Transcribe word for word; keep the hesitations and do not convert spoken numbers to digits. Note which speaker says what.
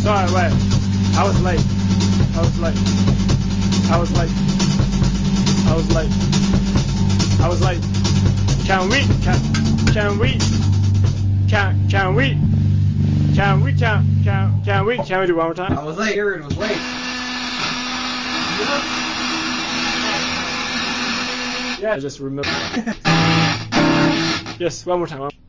Speaker 1: Sorry, wait. I was late. I was late. I was late. I was late. I was late. Can we? Can, can we? Can, can we? Can we? Can, can, can we? Can we do it one more time?
Speaker 2: I was late. Aaron was late.
Speaker 1: Yeah, just remember. Yes, one more time.